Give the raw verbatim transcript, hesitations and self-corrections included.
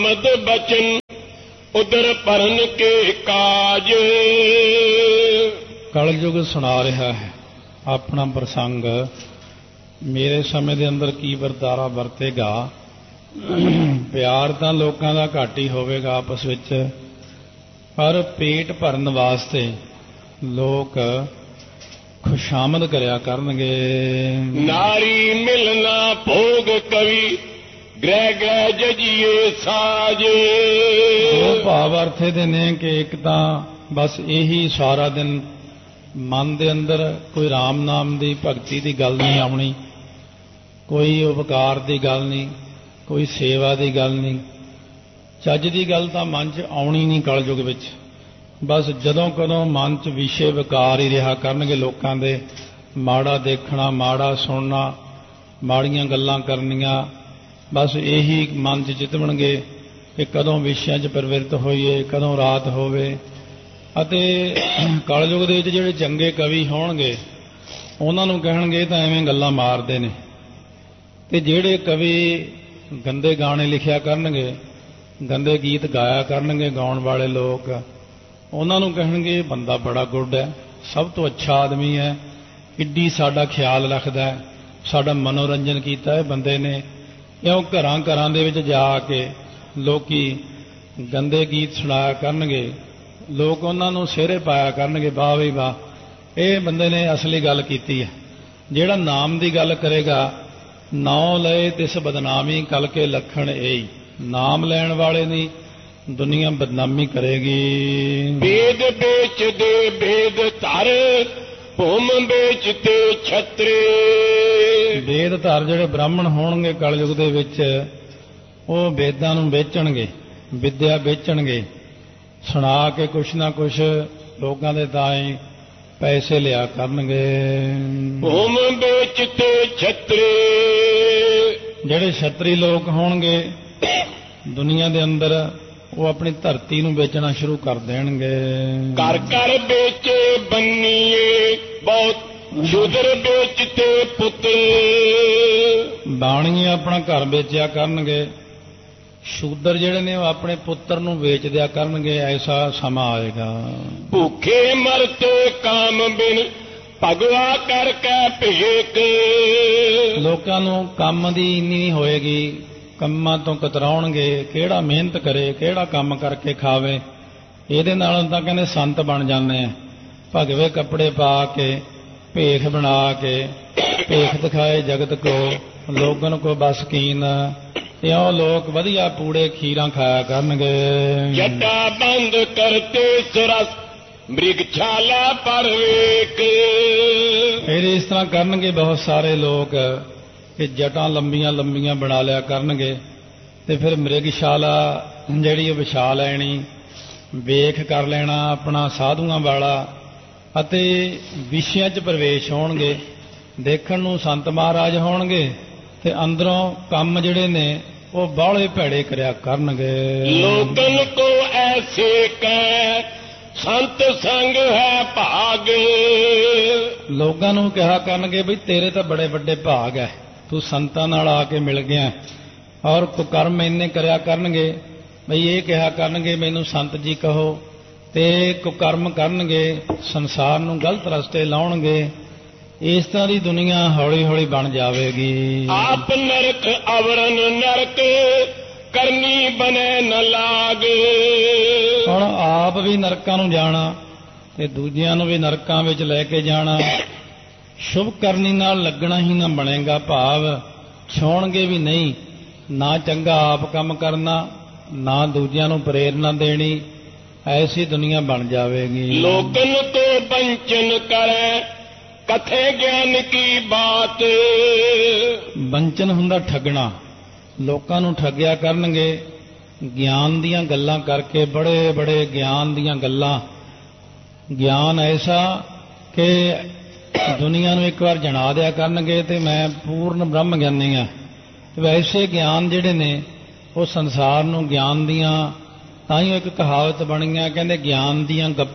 मद बचन उधर परन के काज। कलयुग सुना रहा है अपना प्रसंग। मेरे समय ਦੇ ਅੰਦਰ ਕੀ ਵਰਤਾਰਾ ਵਰਤੇਗਾ। ਪਿਆਰ ਤਾਂ ਲੋਕਾਂ ਦਾ ਘੱਟ ਹੀ ਹੋਵੇਗਾ ਆਪਸ ਵਿੱਚ, ਪਰ ਪੇਟ ਭਰਨ ਵਾਸਤੇ ਲੋਕ ਖੁਸ਼ਾਮਦ ਕਰਿਆ ਕਰਨਗੇ। ਨਾਰੀ ਮਿਲਣਾ ਭੋਗ ਕਵੀ ਗ੍ਰਹਿ ਗ੍ਰਹਿ ਜਜੀਏ ਸਾਜ। ਉਹ ਭਾਵ ਅਰਥ ਇਹਦੇ ਨੇ ਕਿ ਇੱਕ ਤਾਂ ਬਸ ਇਹੀ ਸਾਰਾ ਦਿਨ ਮਨ ਦੇ ਅੰਦਰ ਕੋਈ ਰਾਮ ਨਾਮ ਦੀ ਭਗਤੀ ਦੀ ਗੱਲ ਨਹੀਂ ਆਉਣੀ, ਕੋਈ ਉਪਕਾਰ ਦੀ ਗੱਲ ਨਹੀਂ, ਕੋਈ ਸੇਵਾ ਦੀ ਗੱਲ ਨਹੀਂ, ਚੱਜ ਦੀ ਗੱਲ ਤਾਂ ਮਨ 'ਚ ਆਉਣੀ ਨਹੀਂ ਕਲਯੁਗ ਵਿੱਚ। ਬਸ ਜਦੋਂ ਕਦੋਂ ਮਨ 'ਚ ਵਿਸ਼ੇ ਵਿਕਾਰ ਹੀ ਰਿਹਾ ਕਰਨਗੇ ਲੋਕਾਂ ਦੇ, ਮਾੜਾ ਦੇਖਣਾ, ਮਾੜਾ ਸੁਣਨਾ, ਮਾੜੀਆਂ ਗੱਲਾਂ ਕਰਨੀਆਂ, ਬਸ ਇਹੀ ਮਨ 'ਚ ਚਿਤਵਣਗੇ ਕਿ ਕਦੋਂ ਵਿਸ਼ਿਆਂ 'ਚ ਪ੍ਰਵਿਰਤ ਹੋਈਏ, ਕਦੋਂ ਰਾਤ ਹੋਵੇ। ਅਤੇ ਕਲਯੁਗ ਦੇ ਵਿੱਚ ਜਿਹੜੇ ਚੰਗੇ ਕਵੀ ਹੋਣਗੇ ਉਹਨਾਂ ਨੂੰ ਕਹਿਣਗੇ ਤਾਂ ਐਵੇਂ ਗੱਲਾਂ ਮਾਰਦੇ ਨੇ, ਤੇ ਜਿਹੜੇ ਕਵੀ ਗੰਦੇ ਗਾਣੇ ਲਿਖਿਆ ਕਰਨਗੇ, ਗੰਦੇ ਗੀਤ ਗਾਇਆ ਕਰਨਗੇ ਗਾਉਣ ਵਾਲੇ ਲੋਕ, ਉਹਨਾਂ ਨੂੰ ਕਹਿਣਗੇ ਬੰਦਾ ਬੜਾ ਗੁੱਡ ਹੈ, ਸਭ ਤੋਂ ਅੱਛਾ ਆਦਮੀ ਹੈ, ਕਿੱਡੀ ਸਾਡਾ ਖਿਆਲ ਰੱਖਦਾ ਹੈ, ਸਾਡਾ ਮਨੋਰੰਜਨ ਕੀਤਾ ਹੈ ਬੰਦੇ ਨੇ। ਕਿਉਂ ਘਰਾਂ ਘਰਾਂ ਦੇ ਵਿੱਚ ਜਾ ਕੇ ਲੋਕੀ ਗੰਦੇ ਗੀਤ ਸੁਣਾਇਆ ਕਰਨਗੇ, ਲੋਕ ਉਹਨਾਂ ਨੂੰ ਸਿਹਰੇ ਪਾਇਆ ਕਰਨਗੇ, ਵਾਹ ਵੀ ਵਾਹ ਇਹ ਬੰਦੇ ਨੇ ਅਸਲੀ ਗੱਲ ਕੀਤੀ ਹੈ। ਜਿਹੜਾ ਨਾਮ ਦੀ ਗੱਲ ਕਰੇਗਾ, ਨਾਉ ਲਏ ਤਿਸ ਬਦਨਾਮੀ ਕਲ ਕੇ ਲੱਖਣ ਏਈ, ਨਾਮ ਲੈਣ ਵਾਲੇ ਦੀ ਦੁਨੀਆ ਬਦਨਾਮੀ ਕਰੇਗੀ। ਵੇਦ ਵੇਚਦੇ ਵੇਦ ਧਰ ਭੂਮ ਵੇਚਤੇ ਛਤਰੇ। ਵੇਦ ਧਰ ਜਿਹੜੇ ਬ੍ਰਾਹਮਣ ਹੋਣਗੇ ਕਲਯੁਗ ਦੇ ਵਿੱਚ, ਉਹ ਵੇਦਾਂ ਨੂੰ ਵੇਚਣਗੇ, ਵਿਦਿਆ ਵੇਚਣਗੇ, ਸੁਣਾ ਕੇ ਕੁਛ ਨਾ ਕੁਛ ਲੋਕਾਂ ਦੇ ਤਾਈਂ ਪੈਸੇ ਲਿਆ ਕਰਨਗੇ। ਭੂਮ ਵੇਚਤੇ ਛਤਰੇ। ਜਿਹੜੇ ਛਤਰੀ ਲੋਕ ਹੋਣਗੇ ਦੁਨੀਆ ਦੇ ਅੰਦਰ, ਉਹ ਆਪਣੀ ਧਰਤੀ ਨੂੰ ਵੇਚਣਾ ਸ਼ੁਰੂ ਕਰ ਦੇਣਗੇ। ਘਰ ਘਰ ਵੇਚੇ ਬੰਨੀਏ ਬਹੁਤ ਸ਼ੂਦਰ ਵੇਚਤੇ ਪੁੱਤਰ। ਬਾਣੀਏ ਆਪਣਾ ਘਰ ਵੇਚਿਆ ਕਰਨਗੇ, ਸ਼ੂਦਰ ਜਿਹੜੇ ਨੇ ਉਹ ਆਪਣੇ ਪੁੱਤਰ ਨੂੰ ਵੇਚ ਦਿਆ ਕਰਨਗੇ। ਐਸਾ ਸਮਾਂ ਆਏਗਾ। ਭੁੱਖੇ ਮਰਤੇ ਕਾਮ ਬਿਨ ਭਗਵਾ ਕਰਕੇ ਭੇਕ। ਲੋਕਾਂ ਨੂੰ ਕੰਮ ਦੀ ਇੰਨੀ ਨਹੀਂ ਹੋਏਗੀ, ਕੰਮਾਂ ਤੋਂ ਕਤਰਾਉਣਗੇ, ਕਿਹੜਾ ਮਿਹਨਤ ਕਰੇ, ਕਿਹੜਾ ਕੰਮ ਕਰਕੇ ਖਾਵੇ। ਇਹਦੇ ਨਾਲੋਂ ਤਾਂ ਕਹਿੰਦੇ ਸੰਤ ਬਣ ਜਾਂਦੇ ਆ, ਭਗਵੇ ਕੱਪੜੇ ਪਾ ਕੇ, ਭੇਖ ਬਣਾ ਕੇ, ਭੇਖ ਦਿਖਾਏ ਜਗਤ ਕੋ ਲੋਗਨ ਕੋ ਬਸ ਕੀਨ। ਇਉਂ ਲੋਕ ਵਧੀਆ ਪੂੜੇ ਖੀਰਾਂ ਖਾਇਆ ਕਰਨਗੇ। ਜੱਟਾ ਬੰਦ ਕਰਤੇ ਸਰਸ ਮ੍ਰਿਗਸ਼ਾਲਾ ਪਰ ਵੇਕ। ਫਿਰ ਇਸ ਤਰ੍ਹਾਂ ਕਰਨਗੇ ਬਹੁਤ ਸਾਰੇ ਲੋਕ ਕਿ ਜਟਾਂ ਲੰਬੀਆਂ ਲੰਬੀਆਂ ਬਣਾ ਲਿਆ ਕਰਨਗੇ, ਤੇ ਫਿਰ ਮ੍ਰਿਗਸ਼ਾਲਾ ਜਿਹੜੀ ਉਹ ਵਿਛਾ ਲੈਣੀ, ਵੇਖ ਕਰ ਲੈਣਾ ਆਪਣਾ ਸਾਧੂਆਂ ਵਾਲਾ, ਅਤੇ ਵਿਸ਼ਿਆਂ 'ਚ ਪ੍ਰਵੇਸ਼ ਹੋਣਗੇ। ਦੇਖਣ ਨੂੰ ਸੰਤ ਮਹਾਰਾਜ ਹੋਣਗੇ ਤੇ ਅੰਦਰੋਂ ਕੰਮ ਜਿਹੜੇ ਨੇ ਉਹ ਬਾਹਲੇ ਭੈੜੇ ਕਰਿਆ ਕਰਨਗੇ। ਲੋਕਨ ਕੋ ਐਸੇ ਕਹਿ ਸੰਤ ਸੰਗ ਹੈ ਭਾਗ। ਲੋਕਾਂ ਨੂੰ ਕਿਹਾ ਕਰਨਗੇ ਵੀ ਤੇਰੇ ਤਾਂ ਬੜੇ ਵੱਡੇ ਭਾਗ ਹੈ, ਤੂੰ ਸੰਤਾਂ ਨਾਲ ਆ ਕੇ ਮਿਲ ਗਿਆ। ਔਰ ਕੁਕਰਮ ਇੰਨੇ ਕਰਿਆ ਕਰਨਗੇ ਬਈ ਇਹ ਕਿਹਾ ਕਰਨਗੇ ਮੈਨੂੰ ਸੰਤ ਜੀ ਕਹੋ, ਤੇ ਕੁਕਰਮ ਕਰਨਗੇ, ਸੰਸਾਰ ਨੂੰ ਗਲਤ ਰਸਤੇ ਲਾਉਣਗੇ। ਇਸ ਤਰ੍ਹਾਂ ਦੀ ਦੁਨੀਆ ਹੌਲੀ ਹੌਲੀ ਬਣ ਜਾਵੇਗੀ। ਆਪ ਨਰਕ ਅਵਰਨ ਨਰਕ ਕਰਨੀ ਬਨੇ ਨ ਲਾਗ। ਹੁਣ ਆਪ ਵੀ ਨਰਕਾਂ ਨੂੰ ਜਾਣਾ ਤੇ ਦੂਜਿਆਂ ਨੂੰ ਵੀ ਨਰਕਾਂ ਵਿੱਚ ਲੈ ਕੇ ਜਾਣਾ। ਸ਼ੁਭ ਕਰਨੀ ਨਾਲ ਲੱਗਣਾ ਹੀ ਨਾ ਬਣੇਗਾ, ਭਾਵ ਛੋਣਗੇ ਵੀ ਨਹੀਂ, ਨਾ ਚੰਗਾ ਆਪ ਕੰਮ ਕਰਨਾ, ਨਾ ਦੂਜਿਆਂ ਨੂੰ ਪ੍ਰੇਰਨਾ ਦੇਣੀ। ਐਸੀ ਦੁਨੀਆ ਬਣ ਜਾਵੇਗੀ। ਲੋਕਨ ਤੋਂ ਬੰਚਨ ਕਰੇ ਕਥੇ ਗਿਆਨ ਕੀ ਬਾਤ। ਬੰਚਨ ਹੁੰਦਾ ਠੱਗਣਾ, ਲੋਕਾਂ ਨੂੰ ਠੱਗਿਆ ਕਰਨਗੇ ਗਿਆਨ ਦੀਆਂ ਗੱਲਾਂ ਕਰਕੇ, ਬੜੇ ਬੜੇ ਗਿਆਨ ਦੀਆਂ ਗੱਲਾਂ, ਗਿਆਨ ਐਸਾ ਕਿ ਦੁਨੀਆ ਨੂੰ ਇੱਕ ਵਾਰ ਜਣਾ ਦਿਆ ਕਰਨਗੇ ਤੇ ਮੈਂ ਪੂਰਨ ਬ੍ਰਹਮ ਗਿਆਨੀ ਹਾਂ। ਵੈਸੇ ਗਿਆਨ ਜਿਹੜੇ ਨੇ ਉਹ ਸੰਸਾਰ ਨੂੰ ਗਿਆਨ ਦੀਆਂ, ਤਾਂ ਹੀ ਇੱਕ ਕਹਾਵਤ ਬਣੀ ਹੈ, ਕਹਿੰਦੇ ਗਿਆਨ ਦੀਆਂ